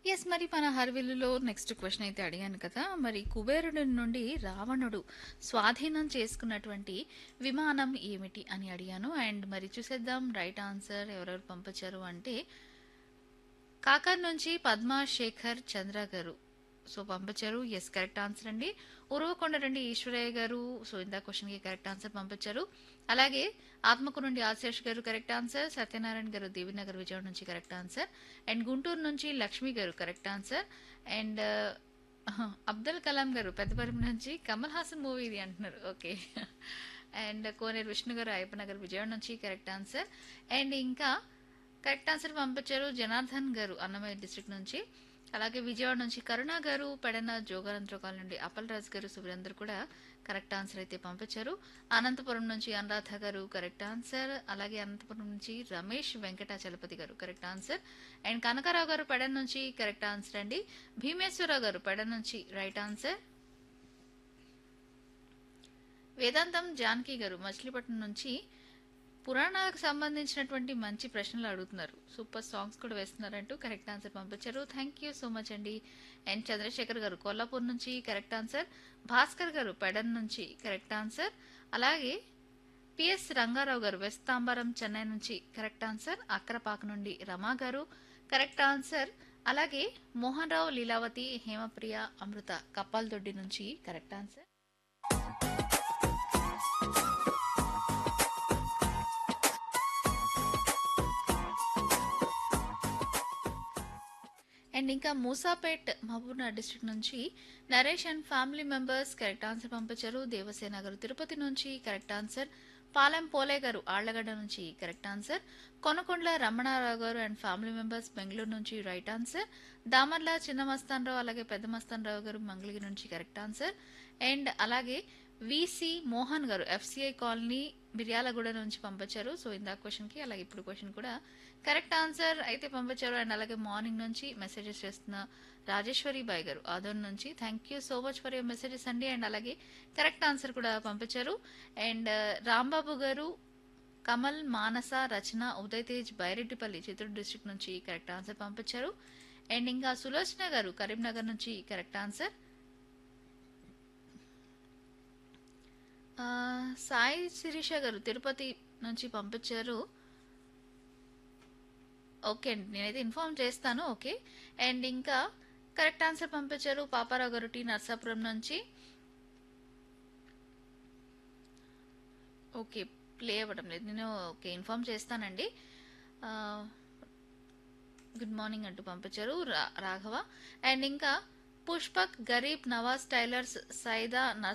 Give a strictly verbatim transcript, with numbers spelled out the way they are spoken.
Yes. మరి మన 'హర్విల్లులో' next question అయితే అడిగాను కదా! మరి కుబేరుడి నుండి రావణుడు స్వాధీనం చేసుకున్నటువంటి విమానం ఏమిటి అని అడిగాను. అండ్ మరి చూసేద్దాం రైట్ ఆన్సర్ ఎవరెవరు పంపించారు అంటే కాకర్ నుంచి పద్మా శేఖర్ చంద్ర గారు సో పంపించారు. ఎస్ కరెక్ట్ ఆన్సర్ అండి. ఉరవకొండ నుండి ఈశ్వరయ్య గారు సో ఇందా క్వశ్చన్ కి కరెక్ట్ ఆన్సర్ పంపించారు. అలాగే ఆత్మకు నుండి ఆశేష్ గారు కరెక్ట్ ఆన్సర్. సత్యనారాయణ గారు దేవినగర్ విజయవాడ నుంచి కరెక్ట్ ఆన్సర్. అండ్ గుంటూరు నుంచి లక్ష్మి గారు correct answer. And Abdul Kalam గారు పెద్దపరిమి నుంచి కమల్ హాసన్ మూవీ ఇది అంటున్నారు. ఓకే. అండ్ కోనేరు విష్ణు గారు అయ్యప్పనగర్ విజయవాడ నుంచి కరెక్ట్ ఆన్సర్. అండ్ ఇంకా కరెక్ట్ ఆన్సర్ పంపించారు జనార్దన్ గారు అన్నమయ్య డిస్ట్రిక్ట్ నుంచి. అలాగే విజయవాడ నుంచి కరుణ గారు పెడన జోగానంతరకాల నుండి అప్పల్ రాజు గారు సో వీరందరూ కూడా కరెక్ట్ ఆన్సర్ అయితే పంపించారు. అనంతపురం నుంచి అనురాధ గారు కరెక్ట్ ఆన్సర్. అలాగే అనంతపురం నుంచి రమేష్ వెంకటాచలపతి గారు కరెక్ట్ ఆన్సర్. అండ్ కనకారావు గారు పెడన్ నుంచి కరెక్ట్ ఆన్సర్ అండి. భీమేశ్వరరావు గారు పెడన్ నుంచి రైట్ ఆన్సర్. వేదాంతం జానకి గారు మచిలీపట్నం నుంచి పురాణాలకు సంబంధించినటువంటి మంచి ప్రశ్నలు అడుగుతున్నారు. సూపర్ సాంగ్స్ కూడా వేస్తున్నారంటూ కరెక్ట్ ఆన్సర్ పంపించారు. థ్యాంక్ యూ సో మచ్ అండి. అండ్ చంద్రశేఖర్ గారు కొల్లాపూర్ నుంచి కరెక్ట్ ఆన్సర్. భాస్కర్ గారు పెడన్ నుంచి కరెక్ట్ ఆన్సర్. అలాగే పిఎస్ రంగారావు గారు వెస్ట్ తాంబారం చెన్నై నుంచి కరెక్ట్ ఆన్సర్. అక్కరపాక నుండి రమా గారు కరెక్ట్ ఆన్సర్. అలాగే మోహన్ రావు లీలావతి హేమప్రియ అమృత కప్పాలదొడ్డి నుంచి కరెక్ట్ ఆన్సర్. అండ్ ఇంకా మూసాపేట్ మహబూబ్నగర్ డిస్ట్రిక్ట్ నుంచి Naresh and family members correct answer పంపించారు. దేవసేన గారు తిరుపతి నుంచి కరెక్ట్ ఆన్సర్. పాలెం పోలే గారు ఆళ్లగడ్డ నుంచి కరెక్ట్ ఆన్సర్. కొనకొండ్ల రమణారావు గారు అండ్ ఫ్యామిలీ మెంబర్స్ బెంగళూరు నుంచి రైట్ ఆన్సర్. దామర్ల చిన్న మస్తానరావు అలాగే పెద్ద మస్తానరావు గారు మంగళగిరి నుంచి కరెక్ట్ ఆన్సర్. అండ్ అలాగే విసి మోహన్ గారు ఎఫ్సిఐ కాలనీ మిర్యాలగూడ నుంచి పంపించారు. సో ఇందా క్వశ్చన్ కి అలాగే ఇప్పుడు క్వశ్చన్ కూడా కరెక్ట్ ఆన్సర్ అయితే పంపించారు. అండ్ అలాగే మార్నింగ్ నుంచి మెసేజెస్ చేస్తున్న రాజేశ్వరి బాయ్ గారు ఆదోన్ నుంచి thank you so much for your messages అండి. అండ్ అలాగే కరెక్ట్ ఆన్సర్ కూడా పంపించారు. అండ్ రాంబాబు గారు కమల్ మానస రచన ఉదయ్ తేజ్ బైరెడ్డిపల్లి చిత్తూరు డిస్ట్రిక్ట్ నుంచి కరెక్ట్ ఆన్సర్ పంపించారు. అండ్ ఇంకా సులోచన గారు కరీంనగర్ నుంచి కరెక్ట్ ఆన్సర్. సాయి శిరీష గారు తిరుపతి నుంచి పంపించారు. ఓకే అండి నేనైతే ఇన్ఫార్మ్ చేస్తాను. ఓకే. అండ్ ఇంకా కరెక్ట్ ఆన్సర్ పంపించారు పాపారావు గారు టీ నర్సాపురం నుంచి. ఓకే ప్లే అవ్వడం లేదు నేను ఓకే ఇన్ఫార్మ్ చేస్తానండి. గుడ్ మార్నింగ్ అంటూ పంపించారు రాఘవ. అండ్ ఇంకా పుష్పక్ గరీబ్ నవాజ్ టైలర్స్ సైదా